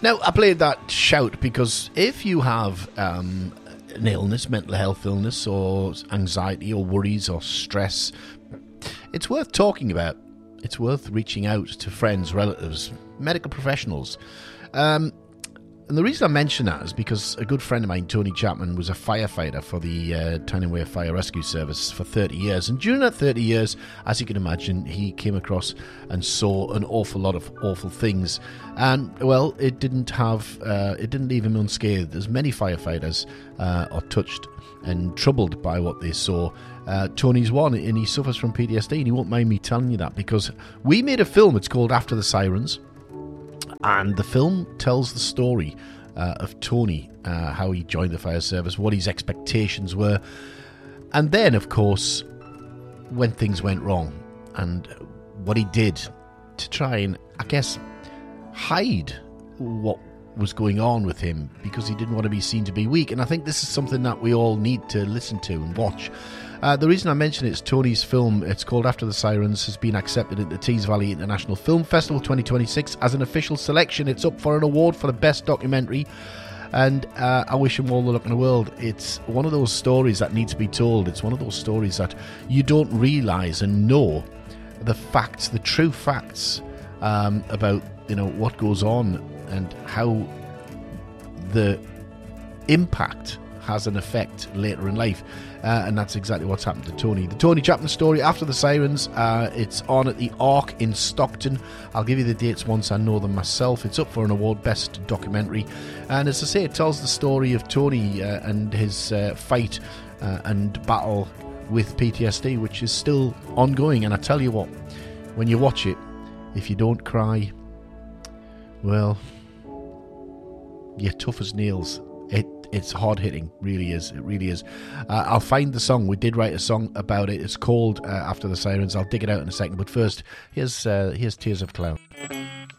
Now, I played that shout because if you have an illness, mental health illness, or anxiety, or worries, or stress, it's worth talking about. It's worth reaching out to friends, relatives, medical professionals. And the reason I mention that is because a good friend of mine, Tony Chapman, was a firefighter for the Tyne and Wear Fire Rescue Service for 30 years. And during that 30 years, as you can imagine, he came across and saw an awful lot of awful things. And, well, it didn't leave him unscathed, as many firefighters are touched and troubled by what they saw. Tony's one, and he suffers from PTSD, and he won't mind me telling you that, because we made a film. It's called After the Sirens. And the film tells the story of Tony, how he joined the fire service, what his expectations were. And then, of course, when things went wrong and what he did to try and, I guess, hide what was going on with him because he didn't want to be seen to be weak. And I think this is something that we all need to listen to and watch. The reason I mention it's Tony's film. It's called After the Sirens, has been accepted at the Tees Valley International Film Festival 2026 as an official selection. It's up for an award for the best documentary, and I wish him all the luck in the world. It's one of those stories that needs to be told. It's one of those stories that you don't realise and know the facts, the true facts about what goes on and how the impact has an effect later in life, and that's exactly what's happened to Tony. The Tony Chapman story, After the Sirens, it's on at the Ark in Stockton. I'll give you the dates once I know them myself. It's up for an award, best documentary, and as I say, it tells the story of Tony and his fight and battle with PTSD, which is still ongoing. And I tell you what, when you watch it, if you don't cry, well, you're tough as nails. It's hard-hitting, really is. It really is. I'll find the song. We did write a song about it. It's called After the Sirens. I'll dig it out in a second. But first, here's Tears of a Clown.